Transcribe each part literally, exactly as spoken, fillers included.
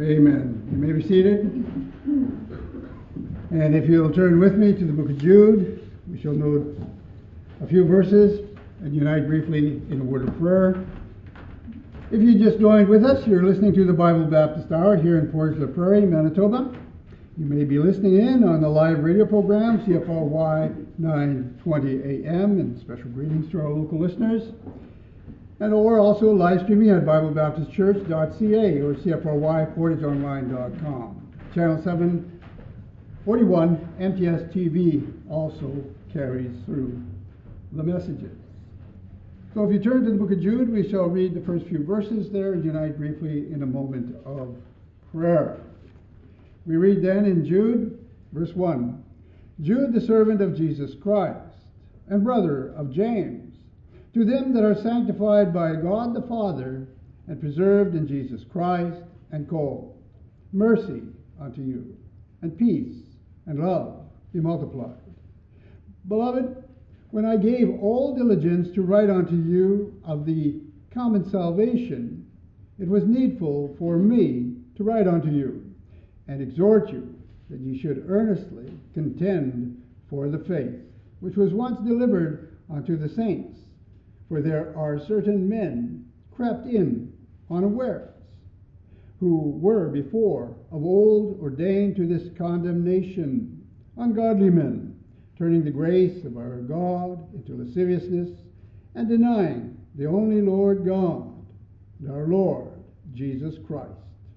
Amen. You may be seated. And if you'll turn with me to the book of Jude, we shall note a few verses and unite briefly in a word of prayer. If you just joined with us, you're listening to the Bible Baptist Hour here in Forest La Prairie, Manitoba. You may be listening in on the live radio program, C F R Y nine twenty A M, and special greetings to our local listeners. And or also live streaming at bible baptist church dot c a or C F R Y portage online dot com. Channel seven forty-one M T S T V also carries through the messages. So if you turn to the book of Jude, we shall read the first few verses there and unite briefly in a moment of prayer. We read then in Jude, verse one, Jude, the servant of Jesus Christ, and brother of James, to them that are sanctified by God the Father, and preserved in Jesus Christ, and called, mercy unto you, and peace, and love be multiplied. Beloved, when I gave all diligence to write unto you of the common salvation, it was needful for me to write unto you, and exhort you that ye should earnestly contend for the faith, which was once delivered unto the saints. For there are certain men crept in unawares, who were before of old ordained to this condemnation, ungodly men, turning the grace of our God into lasciviousness, and denying the only Lord God, and our Lord Jesus Christ.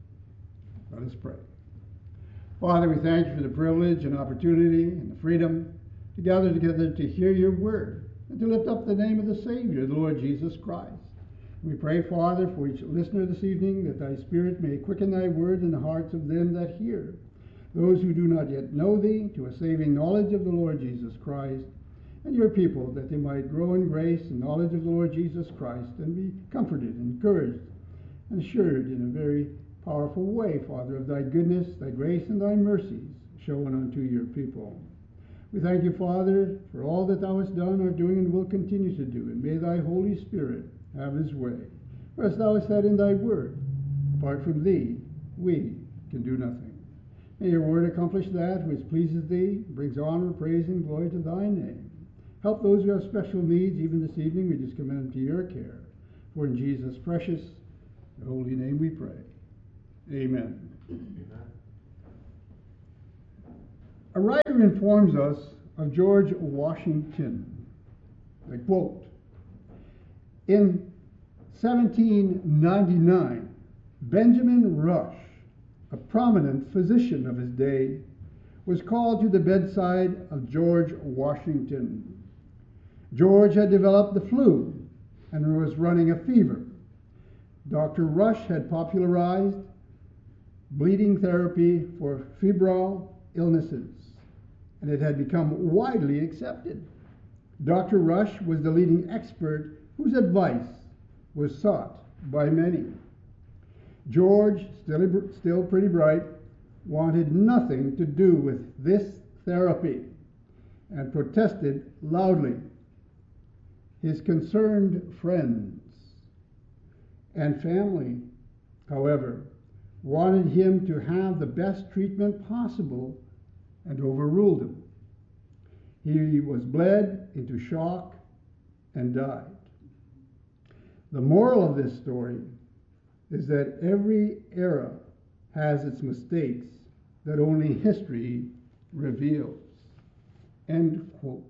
Let us pray. Father, we thank you for the privilege and opportunity and the freedom to gather together to hear your word, and to lift up the name of the Savior, the Lord Jesus Christ. We pray, Father, for each listener this evening, that thy Spirit may quicken thy word in the hearts of them that hear, those who do not yet know thee, to a saving knowledge of the Lord Jesus Christ, and your people, that they might grow in grace and knowledge of the Lord Jesus Christ, and be comforted, encouraged, and assured in a very powerful way, Father, of thy goodness, thy grace, and thy mercies shown unto your people. We thank you, Father, for all that thou hast done, are doing, and will continue to do. And may thy Holy Spirit have his way. For as thou hast said in thy word, apart from thee, we can do nothing. May your word accomplish that which pleases thee, brings honor, praise, and glory to thy name. Help those who have special needs, even this evening. We just commend them to your care. For in Jesus' precious and holy name we pray. Amen. Amen. A writer informs us of George Washington. I quote, in seventeen ninety-nine, Benjamin Rush, a prominent physician of his day, was called to the bedside of George Washington. George had developed the flu and was running a fever. Doctor Rush had popularized bleeding therapy for febrile illnesses, and it had become widely accepted. Doctor Rush was the leading expert whose advice was sought by many. George, still, still pretty bright, wanted nothing to do with this therapy and protested loudly. His concerned friends and family, however, wanted him to have the best treatment possible and overruled him. He was bled into shock and died. The moral of this story is that every era has its mistakes that only history reveals. End quote.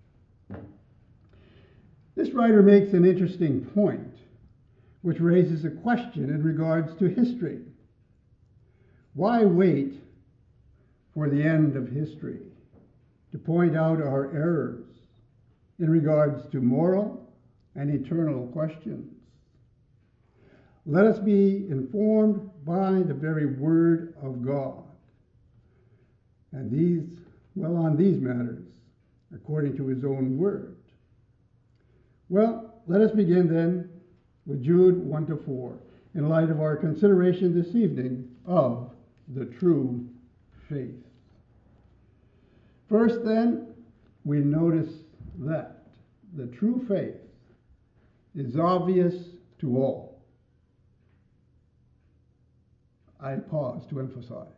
This writer makes an interesting point, which raises a question in regards to history. Why wait for the end of history to point out our errors in regards to moral and eternal questions? Let us be informed by the very word of God, and these, well, on these matters, according to his own word. Well, let us begin then with Jude one to four, in light of our consideration this evening of the true faith. First, then, we notice that the true faith is obvious to all. I pause to emphasize.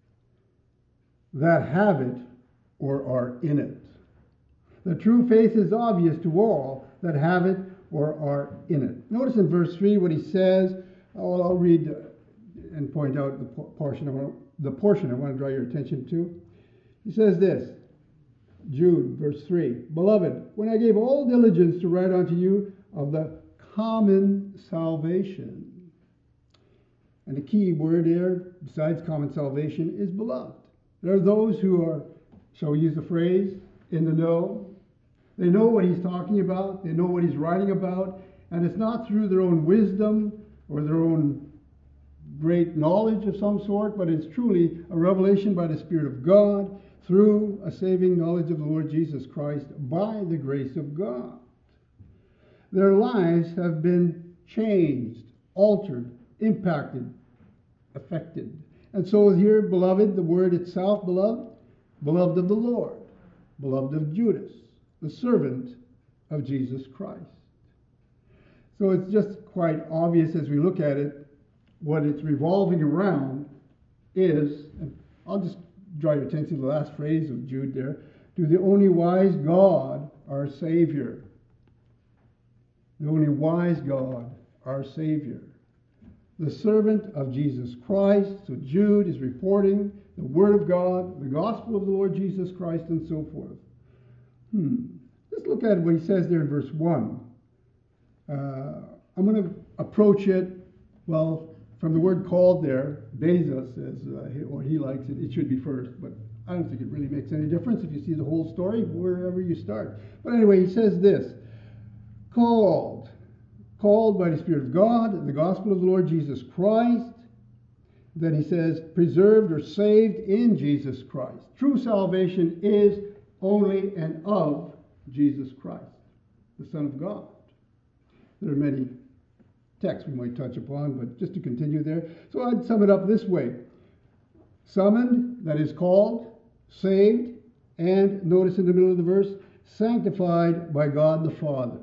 That have it or are in it. The true faith is obvious to all that have it or are in it. Notice in verse three what he says. I'll, I'll read and point out the portion I want, the portion I want to draw your attention to. He says this, Jude, verse three, Beloved, when I gave all diligence to write unto you of the common salvation. And the key word there, besides common salvation, is beloved. There are those who are, shall we use the phrase, in the know. They know what he's talking about. They know what he's writing about. And it's not through their own wisdom or their own great knowledge of some sort, but it's truly a revelation by the Spirit of God through a saving knowledge of the Lord Jesus Christ by the grace of God. Their lives have been changed, altered, impacted, affected. And so here, beloved, the word itself, beloved, beloved of the Lord, beloved of Judas, the servant of Jesus Christ. So it's just quite obvious as we look at it, what it's revolving around is, and I'll just draw your attention to the last phrase of Jude there, to the only wise God, our Savior. The only wise God, our Savior. The servant of Jesus Christ. So Jude is reporting the Word of God, the gospel of the Lord Jesus Christ, and so forth. Hmm. Let's look at what he says there in verse one. Uh, I'm going to approach it, well, from the word called there, Bezos says, uh, or he likes it, it should be first, but I don't think it really makes any difference if you see the whole story, wherever you start. But anyway, he says this, called, called by the Spirit of God, the gospel of the Lord Jesus Christ. Then he says, preserved or saved in Jesus Christ. True salvation is only and of Jesus Christ, the Son of God. There are many texts we might touch upon, but just to continue there. So I'd sum it up this way. Summoned, that is called, saved, and notice in the middle of the verse, sanctified by God the Father.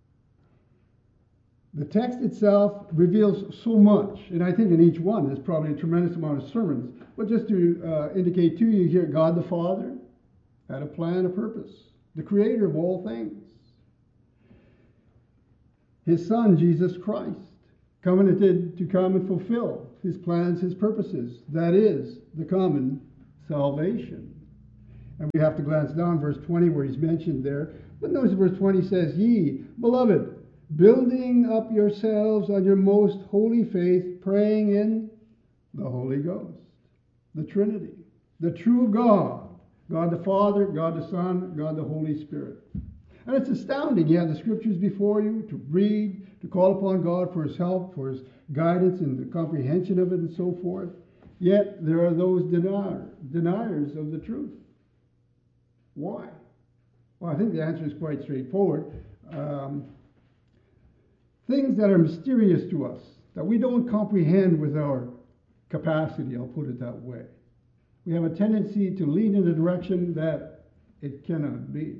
The text itself reveals so much, and I think in each one there's probably a tremendous amount of sermons. But just to uh, indicate to you here, God the Father had a plan, a purpose, the creator of all things. His Son, Jesus Christ, covenanted to come and fulfill his plans, his purposes. That is the common salvation. And we have to glance down verse twenty where he's mentioned there. But notice verse twenty says, Ye, beloved, building up yourselves on your most holy faith, praying in the Holy Ghost, the Trinity, the true God, God the Father, God the Son, God the Holy Spirit. And it's astounding. You have the scriptures before you to read, to call upon God for his help, for his guidance in the comprehension of it and so forth. Yet there are those denier, deniers of the truth. Why? Well, I think the answer is quite straightforward. Um, things that are mysterious to us, that we don't comprehend with our capacity, I'll put it that way. We have a tendency to lean in a direction that it cannot be.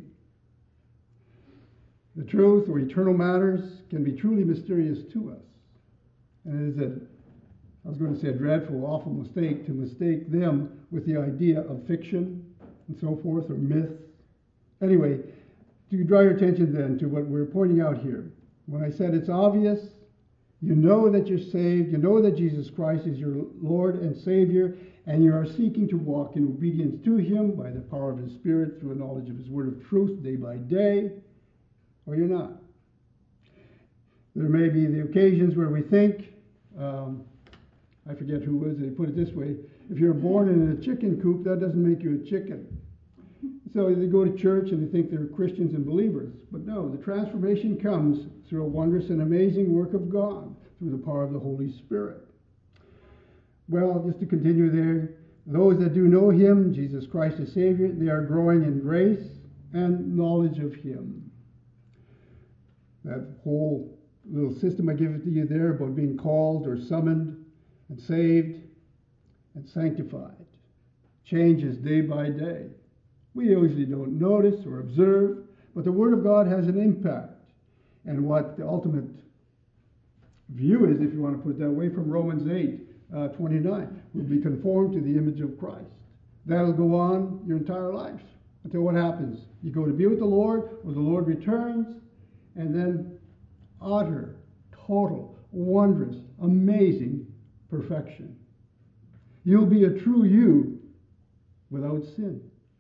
The truth or eternal matters can be truly mysterious to us. And it is a, I was going to say a dreadful, awful mistake to mistake them with the idea of fiction and so forth, or myth. Anyway, to draw your attention then to what we're pointing out here. When I said it's obvious, you know that you're saved, you know that Jesus Christ is your Lord and Savior, and you are seeking to walk in obedience to him by the power of his Spirit through a knowledge of his word of truth day by day, or you're not. There may be the occasions where we think, um, I forget who it was, they put it this way, if you're born in a chicken coop, that doesn't make you a chicken. So they go to church and they think they're Christians and believers. But no, the transformation comes through a wondrous and amazing work of God, through the power of the Holy Spirit. Well, just to continue there, those that do know him, Jesus Christ as Savior, they are growing in grace and knowledge of him. That whole little system I give it to you there about being called or summoned and saved and sanctified changes day by day. We usually don't notice or observe, but the Word of God has an impact. And what the ultimate view is, if you want to put it that way, from Romans eight, uh, twenty-nine. We'll be conformed to the image of Christ. That'll go on your entire life until what happens? You go to be with the Lord, or the Lord returns, and then utter, total, wondrous, amazing perfection. You'll be a true you without sin.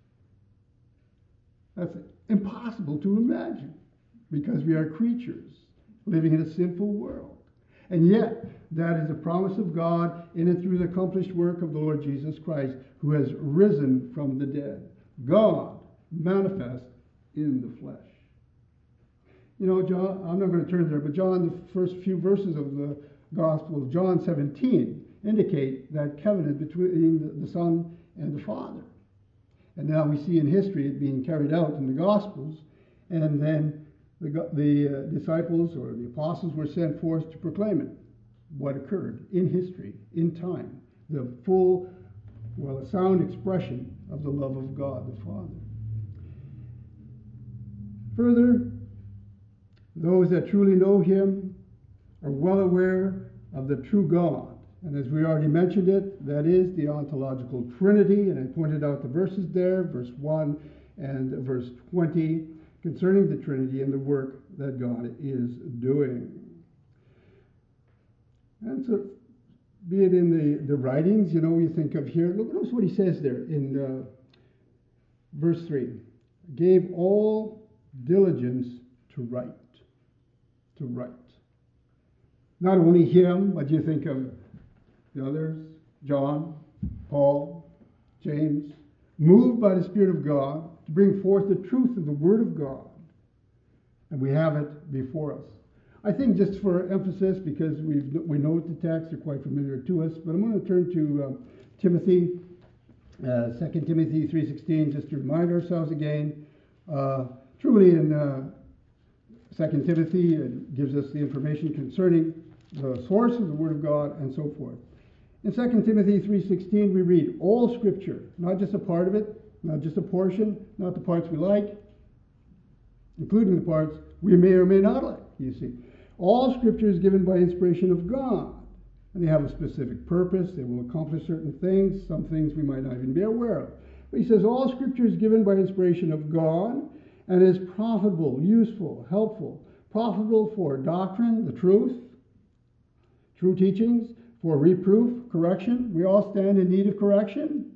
That's impossible to imagine because we are creatures living in a sinful world. And yet, that is the promise of God in and through the accomplished work of the Lord Jesus Christ, who has risen from the dead. God manifest in the flesh. You know, John, I'm not going to turn there, but John, the first few verses of the Gospel of John seventeen indicate that covenant between the Son and the Father. And now we see in history it being carried out in the Gospels, and then the, the uh, disciples or the apostles were sent forth to proclaim it. What occurred in history, in time, the full, well, a sound expression of the love of God the Father. Further, those that truly know Him are well aware of the true God. And as we already mentioned it, that is the ontological Trinity. And I pointed out the verses there, verse one and verse twenty, concerning the Trinity and the work that God is doing. And so, be it in the, the writings, you know, you think of here, look, notice what he says there in uh, verse three. Gave all diligence to write. To write. Not only him, but you think of the others, John, Paul, James, moved by the Spirit of God to bring forth the truth of the Word of God. And we have it before us. I think just for emphasis, because we we know the texts are quite familiar to us, but I'm going to turn to uh, Timothy, uh, Second Timothy three sixteen, just to remind ourselves again. Uh, truly in uh, Second Timothy, it gives us the information concerning the source of the Word of God and so forth. In Second Timothy three sixteen, we read all Scripture, not just a part of it, not just a portion, not the parts we like, including the parts we may or may not like, you see. All Scripture is given by inspiration of God, and they have a specific purpose. They will accomplish certain things, some things we might not even be aware of. But he says all Scripture is given by inspiration of God and is profitable, useful, helpful, profitable for doctrine, the truth, true teachings, for reproof, correction. We all stand in need of correction.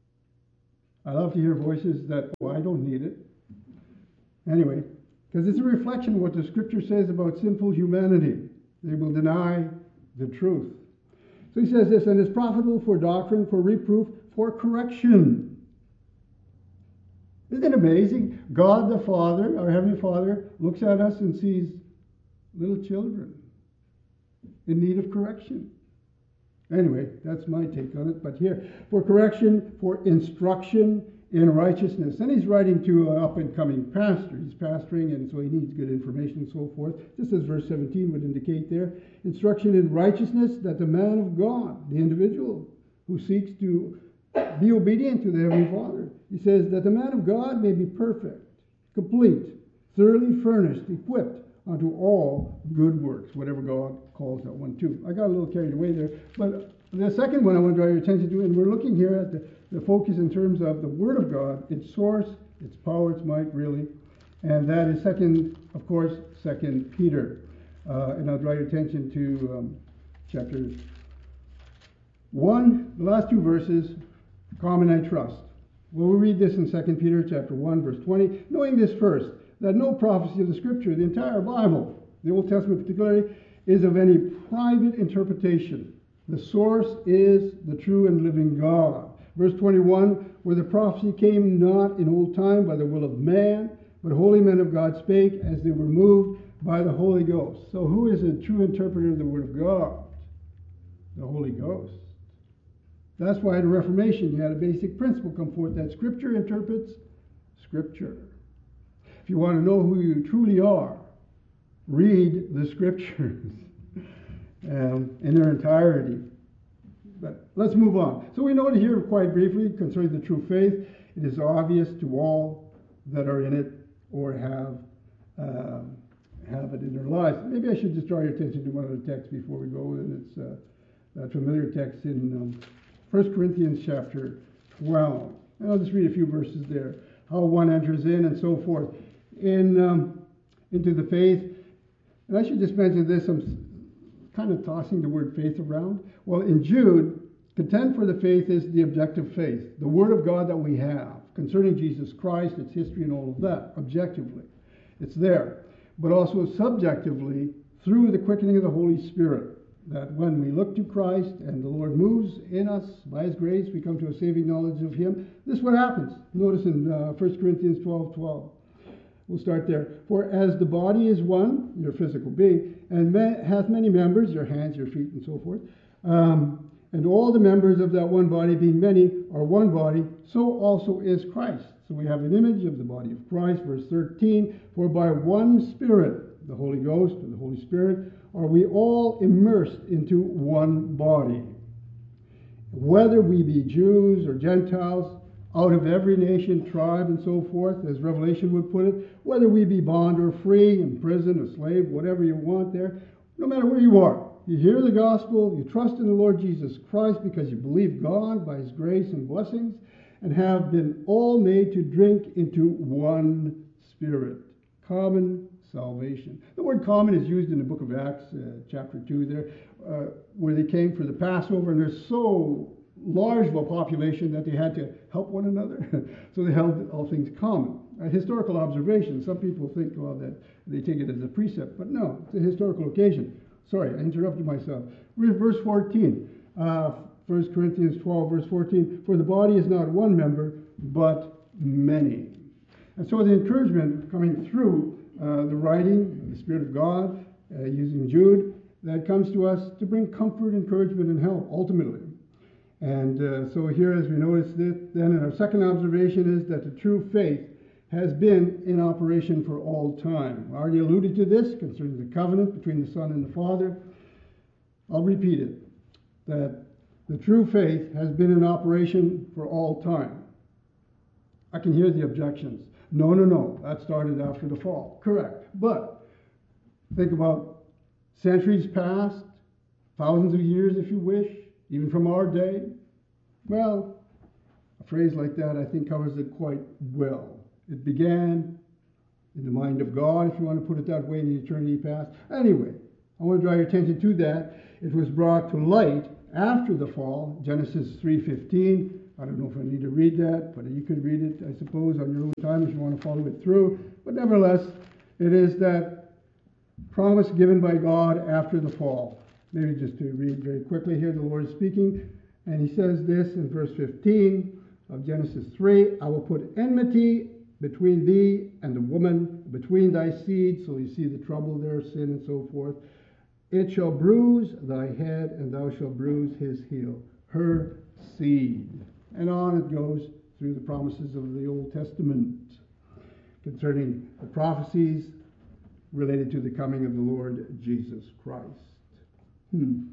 I love to hear voices that, oh, I don't need it. Anyway, because it's a reflection of what the Scripture says about sinful humanity. They will deny the truth. So he says this, and is profitable for doctrine, for reproof, for correction. Isn't it amazing? God the Father, our Heavenly Father, looks at us and sees little children in need of correction. Anyway, that's my take on it. But here, for correction, for instruction in righteousness. And he's writing to an up-and-coming pastor. He's pastoring, and so he needs good information and so forth. Just as verse seventeen would indicate there. Instruction in righteousness, that the man of God, the individual who seeks to be obedient to the Heavenly Father. He says that the man of God may be perfect, complete, thoroughly furnished, equipped unto all good works, whatever God calls that one too. I got a little carried away there. But the second one I want to draw your attention to, and we're looking here at the, the focus in terms of the Word of God, its source, its power, its might, really. And that is second, of course, Second Peter. Uh, and I'll draw your attention to um, chapter one, the last two verses, common I trust. Well, we read this in Second Peter chapter one, verse twenty. Knowing this first, that no prophecy of the Scripture, the entire Bible, the Old Testament particularly, is of any private interpretation. The source is the true and living God. Verse twenty-one, where the prophecy came not in old time by the will of man, but holy men of God spake as they were moved by the Holy Ghost. So who is a true interpreter of the Word of God? The Holy Ghost. That's why at the Reformation you had a basic principle come forth that Scripture interprets Scripture. If you want to know who you truly are, read the Scriptures um, in their entirety. But let's move on. So we note here quite briefly concerning the true faith, it is obvious to all that are in it or have um, have it in their lives. Maybe I should just draw your attention to one of the texts before we go, and it's uh, that familiar text in um, First Corinthians chapter twelve. And I'll just read a few verses there. How one enters in and so forth in um, into the faith. And I should just mention this. I'm kind of tossing the word faith around. Well, in Jude, contend for the faith is the objective faith, the word of God that we have concerning Jesus Christ, its history and all of that, objectively. It's there. But also subjectively, through the quickening of the Holy Spirit, that when we look to Christ and the Lord moves in us by His grace, we come to a saving knowledge of Him. This is what happens. Notice in uh, First Corinthians twelve twelve. We'll start there. For as the body is one, your physical being, and ma- hath many members, your hands, your feet, and so forth, um, and all the members of that one body, being many, are one body, so also is Christ. So we have an image of the body of Christ. Verse thirteen, for by one Spirit, the Holy Ghost, or the Holy Spirit, are we all immersed into one body. Whether we be Jews or Gentiles, out of every nation, tribe, and so forth, as Revelation would put it, whether we be bond or free, in prison, a slave, whatever you want there, no matter where you are, you hear the gospel, you trust in the Lord Jesus Christ because you believe God by His grace and blessings, and have been all made to drink into one Spirit. Common salvation. The word common is used in the book of Acts, uh, chapter two there, uh, where they came for the Passover, and they're so large of a population that they had to help one another. So they held all things common. A historical observation. Some people think, well, that they take it as a precept, but no, it's a historical occasion. Sorry, I interrupted myself. Verse fourteen, uh, First Corinthians twelve, verse fourteen, for the body is not one member, but many. And so the encouragement coming through uh, the writing, the Spirit of God, uh, using Jude, that comes to us to bring comfort, encouragement, and help, ultimately. And uh, so here, as we notice that, then our second observation is that the true faith has been in operation for all time. I already alluded to this concerning the covenant between the Son and the Father. I'll repeat it, that the true faith has been in operation for all time. I can hear the objections. No, no, no, that started after the fall. Correct. But think about centuries past, thousands of years if you wish, even from our day. Well, a phrase like that I think covers it quite well. It began in the mind of God, if you want to put it that way, in the eternity past. Anyway, I want to draw your attention to that. It was brought to light after the fall, Genesis three fifteen. I don't know if I need to read that, but you could read it, I suppose, on your own time if you want to follow it through. But nevertheless, it is that promise given by God after the fall. Maybe just to read very quickly here, the Lord is speaking, and He says this in verse fifteen of Genesis three, I will put enmity between thee and the woman, between thy seed. So you see the trouble there, sin and so forth. It shall bruise thy head, and thou shalt bruise his heel, her seed. And on it goes through the promises of the Old Testament concerning the prophecies related to the coming of the Lord Jesus Christ. Hmm.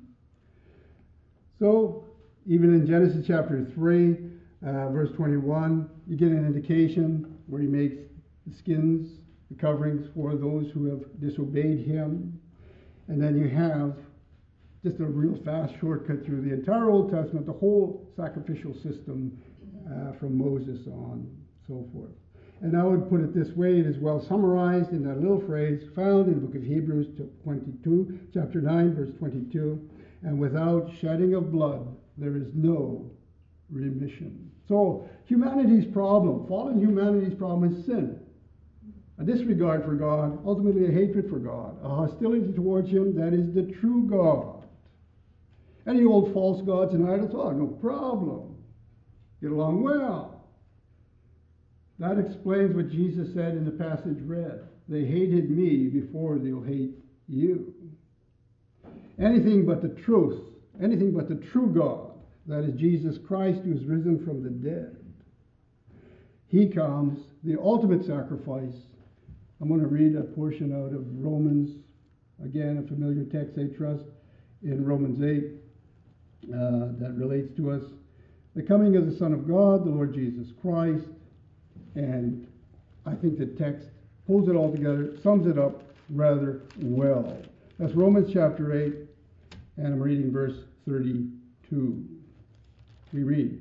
So, even in Genesis chapter three, uh, verse twenty-one, you get an indication where He makes the skins, the coverings for those who have disobeyed Him. And then you have just a real fast shortcut through the entire Old Testament, the whole sacrificial system uh, from Moses on, so forth. And I would put it this way, it is well summarized in that little phrase found in the book of Hebrews twenty-two, chapter nine, verse twenty-two, and without shedding of blood, there is no remission. So humanity's problem, fallen humanity's problem is sin. A disregard for God, ultimately a hatred for God, a hostility towards Him that is the true God. Any old false gods and idols, oh, no problem. Get along well. That explains what Jesus said in the passage read. They hated me before they'll hate you. Anything but the truth, anything but the true God, that is Jesus Christ who is risen from the dead. He comes, the ultimate sacrifice. I'm going to read a portion out of Romans, again, a familiar text, I trust, in Romans eight, uh, that relates to us. The coming of the Son of God, the Lord Jesus Christ, and I think the text pulls it all together, sums it up rather well. That's Romans chapter eight, and I'm reading verse thirty-two. We read,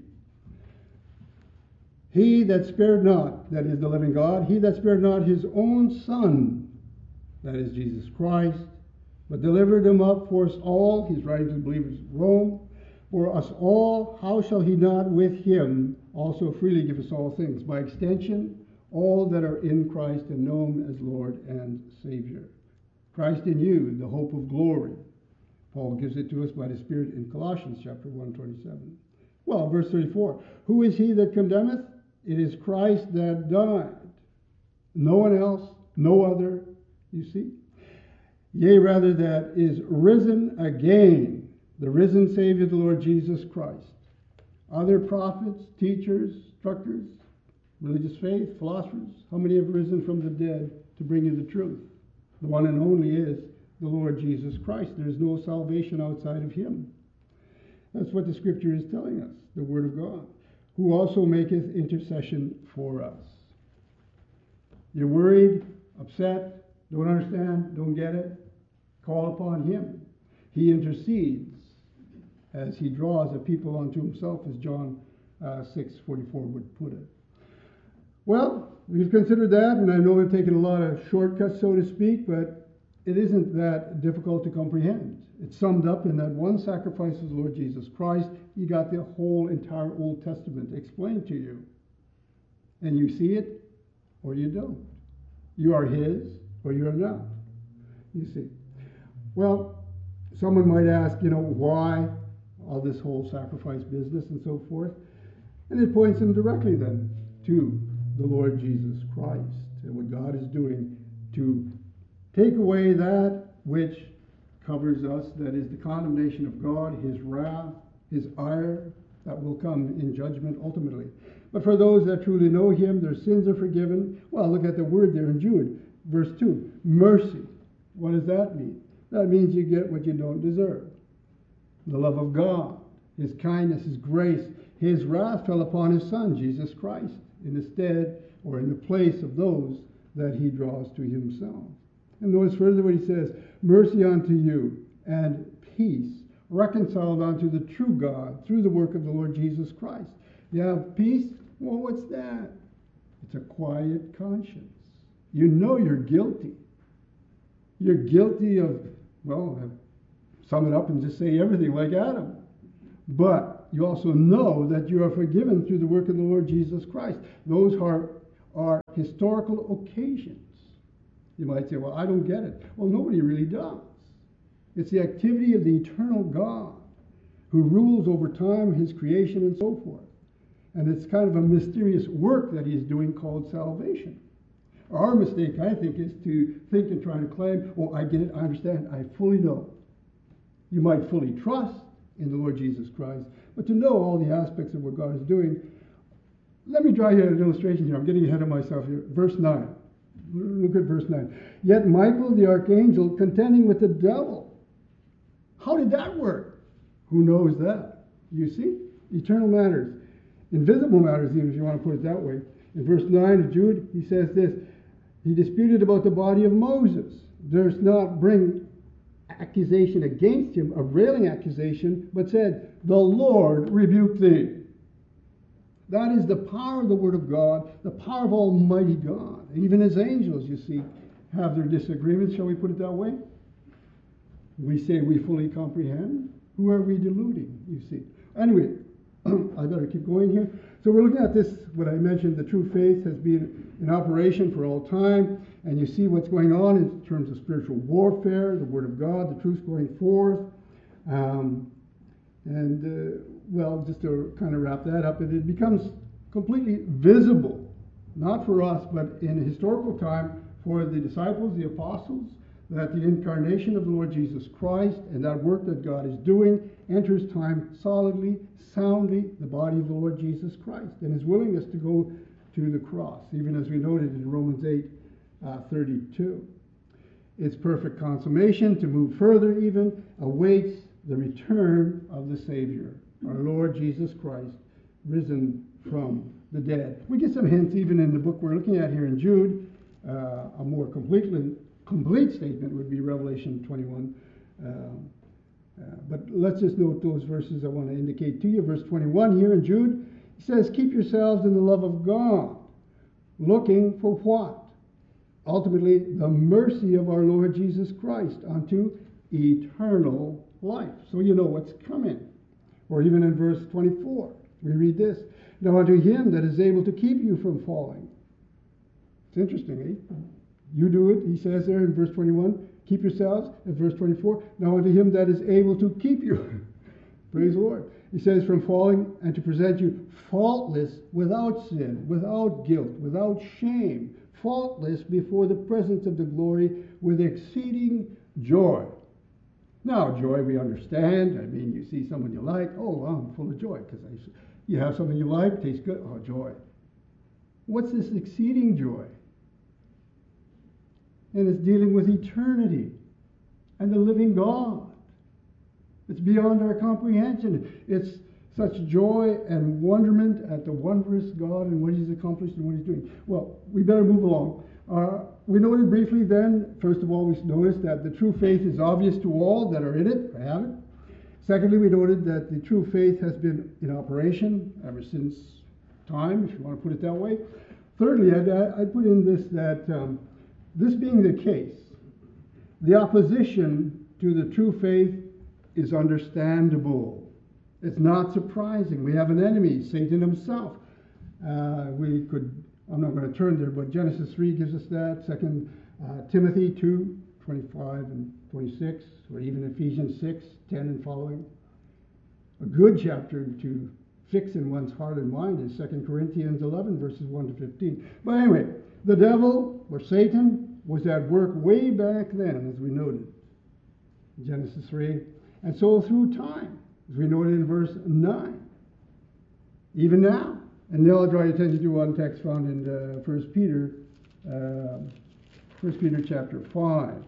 He that spared not, that is the living God, he that spared not his own Son, that is Jesus Christ, but delivered him up for us all, he's writing to the believers of Rome, for us all, how shall he not with him also freely give us all things? By extension, all that are in Christ and know him as Lord and Savior. Christ in you, the hope of glory. Paul gives it to us by the Spirit in Colossians chapter one twenty-seven. Well, verse thirty-four, who is he that condemneth? It is Christ that died. No one else, no other, you see. Yea, rather, that is risen again, the risen Savior, the Lord Jesus Christ. Other prophets, teachers, instructors, religious faith, philosophers, how many have risen from the dead to bring you the truth? The one and only is the Lord Jesus Christ. There is no salvation outside of him. That's what the Scripture is telling us, the Word of God, who also maketh intercession for us. You're worried, upset, don't understand, don't get it? Call upon him. He intercedes as he draws a people unto himself, as John uh, six forty-four would put it. Well, we've considered that, and I know we've taken a lot of shortcuts, so to speak, but it isn't that difficult to comprehend. It's summed up in that one sacrifice of the Lord Jesus Christ. You got the whole entire Old Testament explained to you. And you see it, or you don't. You are his, or you are not. You see. Well, someone might ask, you know, why all this whole sacrifice business and so forth? And it points them directly then to the Lord Jesus Christ and what God is doing to take away that which covers us, that is the condemnation of God, his wrath, his ire, that will come in judgment ultimately. But for those that truly know him, their sins are forgiven. Well, look at the word there in Jude, verse two, mercy. What does that mean? That means you get what you don't deserve. The love of God, his kindness, his grace, his wrath fell upon his Son, Jesus Christ, in the stead or in the place of those that he draws to himself. And notice further what he says, mercy unto you and peace, reconciled unto the true God through the work of the Lord Jesus Christ. You have peace? Well, what's that? It's a quiet conscience. You know you're guilty. You're guilty of, well, sum it up and just say everything like Adam. But you also know that you are forgiven through the work of the Lord Jesus Christ. Those are, are historical occasions. You might say, well, I don't get it. Well, nobody really does. It's the activity of the eternal God who rules over time, his creation, and so forth. And it's kind of a mysterious work that he's doing called salvation. Our mistake, I think, is to think and try to claim, oh, I get it, I understand, I fully know. You might fully trust in the Lord Jesus Christ, but to know all the aspects of what God is doing. Let me draw you an illustration here. I'm getting ahead of myself here. Verse nine. Look at verse nine. Yet Michael the archangel contending with the devil. How did that work? Who knows that? You see? Eternal matters. Invisible matters, even if you want to put it that way. In verse nine of Jude, he says this. He disputed about the body of Moses. Durst not bring accusation against him, a railing accusation, but said, the Lord rebuke thee. That is the power of the Word of God, the power of Almighty God. Even his angels, you see, have their disagreements, shall we put it that way? We say we fully comprehend. Who are we deluding, you see? Anyway, I better keep going here. So we're looking at this, what I mentioned, the true faith has been in operation for all time, and you see what's going on in terms of spiritual warfare, the Word of God, the truth going forth. Um, and, uh, well, just to kind of wrap that up, it becomes completely visible, not for us, but in historical time for the disciples, the apostles, that the incarnation of the Lord Jesus Christ and that work that God is doing enters time solidly, soundly, the body of the Lord Jesus Christ, and his willingness to go to the cross, even as we noted in Romans eight thirty-two. Its perfect consummation, to move further even, awaits the return of the Savior, our Lord Jesus Christ, risen from the dead. We get some hints even in the book we're looking at here in Jude. Uh, a more completely complete statement would be Revelation twenty-one, uh, Uh, but let's just note those verses I want to indicate to you. Verse twenty-one here in Jude, he says, keep yourselves in the love of God, looking for what? Ultimately, the mercy of our Lord Jesus Christ unto eternal life. So you know what's coming. Or even in verse twenty-four, we read this. Now unto him that is able to keep you from falling. It's interesting, eh? You do it, he says there in verse twenty-one. Keep yourselves. In verse twenty-four, now unto him that is able to keep you. Praise the Lord. He says, from falling, and to present you faultless, without sin, without guilt, without shame, faultless before the presence of the glory with exceeding joy. Now, joy we understand. I mean, you see someone you like. Oh, I'm full of joy because you have something you like, tastes good. Oh, joy. What's this exceeding joy? And it's dealing with eternity and the living God. It's beyond our comprehension. It's such joy and wonderment at the wondrous God and what he's accomplished and what he's doing. Well, we better move along. Uh, we noted briefly then, first of all, we noticed that the true faith is obvious to all that are in it, or have it. Secondly, we noted that the true faith has been in operation ever since time, if you want to put it that way. Thirdly, I'd, I'd put in this, that um, this being the case, the opposition to the true faith is understandable. It's not surprising. We have an enemy, Satan himself. Uh, we could, I'm not going to turn there, but Genesis three gives us that. Second uh, Timothy two, twenty-five and twenty-six, or even Ephesians six, ten and following. A good chapter to fix in one's heart and mind is Second Corinthians eleven, verses one to fifteen. But anyway, the devil, or Satan, was at work way back then, as we noted in Genesis three. And so through time, as we noted in verse nine, even now. And now I'll draw your attention to one text found in uh, First Peter, uh, First Peter chapter five.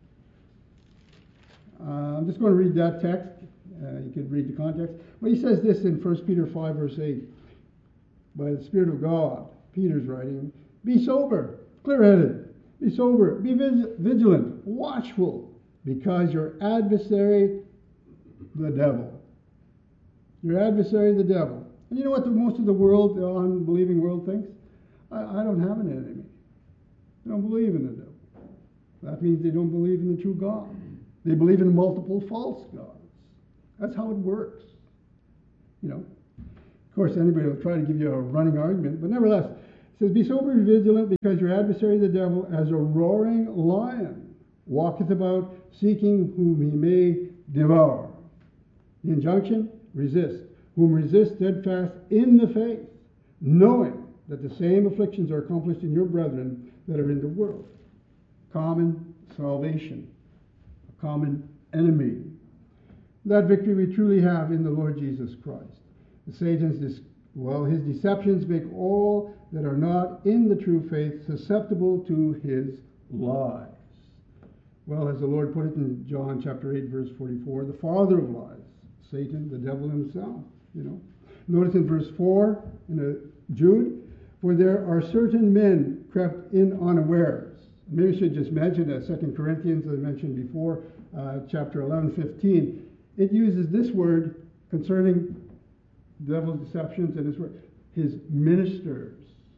Uh, I'm just going to read that text. Uh, you could read the context. But he says this in First Peter five, verse eight. By the Spirit of God, Peter's writing, be sober, clear-headed, be sober, be vigilant, watchful, because your adversary, the devil. Your adversary, the devil. And you know what the, most of the world, the unbelieving world thinks? I, I don't have an enemy. They don't believe in the devil. That means they don't believe in the true God. They believe in multiple false gods. That's how it works. You know. Of course, anybody will try to give you a running argument, but nevertheless, it says, be sober and vigilant, because your adversary, the devil, as a roaring lion, walketh about, seeking whom he may devour. The injunction, resist. Whom resist steadfast in the faith, knowing that the same afflictions are accomplished in your brethren that are in the world. Common salvation, a common enemy. That victory we truly have in the Lord Jesus Christ. Satan's, well, his deceptions make all that are not in the true faith susceptible to his lies. Well, as the Lord put it in John chapter eight, verse forty-four, the father of lies, Satan, the devil himself, you know. Notice in verse four, in a, Jude, for there are certain men crept in unawares. Maybe I should just mention that Second Corinthians, as I mentioned before, uh, chapter eleven, fifteen, it uses this word concerning the devil's deceptions and his word, his ministers.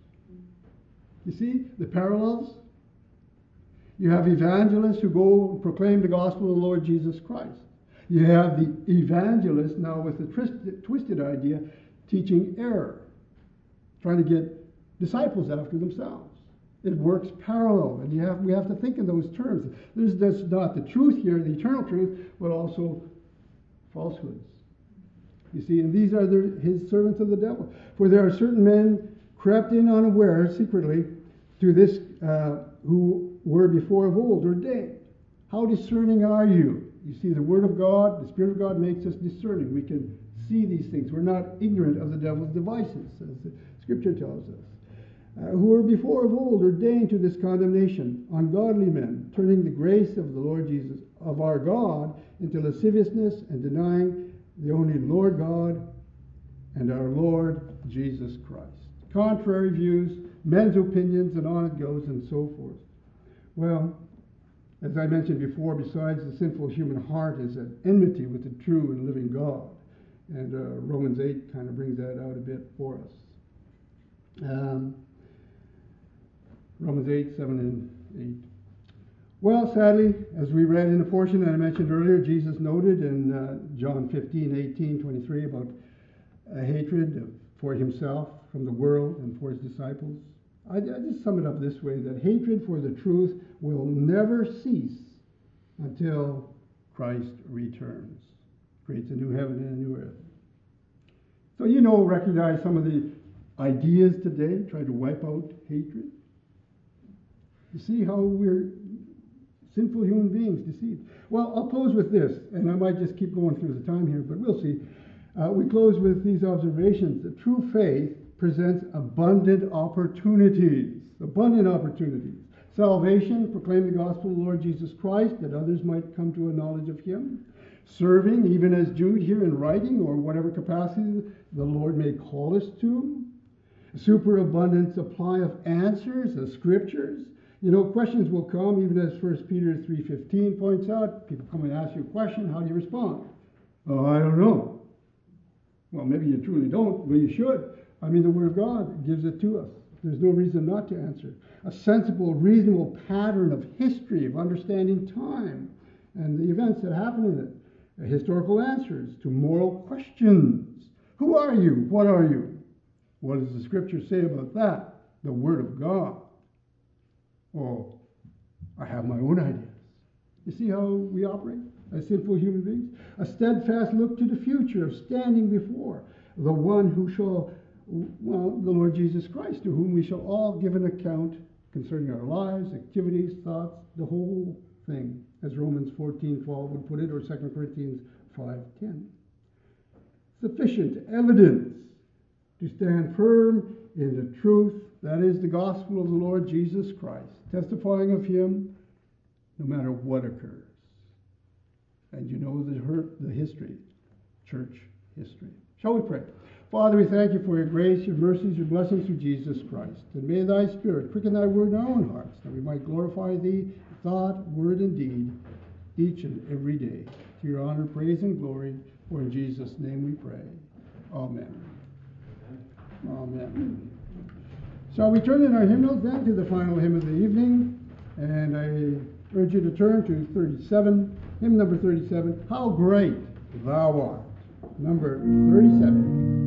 You see the parallels? You have evangelists who go and proclaim the gospel of the Lord Jesus Christ. You have the evangelist now with the twisted, twisted idea teaching error, trying to get disciples after themselves. It works parallel, and you have we have to think in those terms. There's that's not the truth here, the eternal truth, but also falsehoods. You see, and these are the, his servants of the devil. For there are certain men crept in unaware, secretly, to this uh, who were before of old ordained. How discerning are you? You see, the Word of God, the Spirit of God makes us discerning. We can see these things. We're not ignorant of the devil's devices, as the Scripture tells us. Uh, who were before of old ordained to this condemnation, ungodly men, turning the grace of the Lord Jesus, of our God, into lasciviousness and denying the only Lord God and our Lord Jesus Christ. Contrary views, men's opinions, and on it goes, and so forth. Well, As I mentioned before, besides the sinful human heart is an enmity with the true and living God. And uh, Romans eight kind of brings that out a bit for us. Um, Romans eight, seven and eight. Well, sadly, as we read in the portion that I mentioned earlier, Jesus noted in uh, John fifteen, eighteen, twenty-three about a hatred of, for himself from the world and for his disciples. I, I just sum it up this way, that hatred for the truth will never cease until Christ returns, creates a new heaven and a new earth. So you know, recognize some of the ideas today, try to wipe out hatred. You see how we're sinful human beings deceived. Well, I'll close with this, and I might just keep going through the time here, but we'll see. Uh, we close with these observations. The true faith presents abundant opportunities, abundant opportunities. Salvation, proclaim the gospel of the Lord Jesus Christ, that others might come to a knowledge of him. Serving, even as Jude here in writing, or whatever capacity the Lord may call us to. Superabundant supply of answers, of scriptures. You know, questions will come, even as First Peter three fifteen points out. People come and ask you a question, how do you respond? Oh, I don't know. Well, maybe you truly don't, but you should. I mean, the Word of God gives it to us. There's no reason not to answer. A sensible, reasonable pattern of history, of understanding time and the events that happen in it. Historical answers to moral questions. Who are you? What are you? What does the Scripture say about that? The Word of God. Oh, I have my own ideas. You see how we operate as sinful human beings? A steadfast look to the future of standing before the one who shall, well, the Lord Jesus Christ, to whom we shall all give an account concerning our lives, activities, thoughts, the whole thing, as Romans fourteen twelve would put it, or Second Corinthians five ten. Sufficient evidence to stand firm in the truth, that is the gospel of the Lord Jesus Christ, testifying of him no matter what occurs. And you know the, the history, church history. Shall we pray? Father, we thank you for your grace, your mercies, your blessings through Jesus Christ. And may thy Spirit quicken thy word in our own hearts, that we might glorify thee, thought, word, and deed, each and every day. To your honor, praise, and glory, for in Jesus' name we pray. Amen. Amen. So we turn in our hymnals then to the final hymn of the evening, and I urge you to turn to thirty-seven, hymn number thirty-seven, How Great Thou Art, number thirty-seven.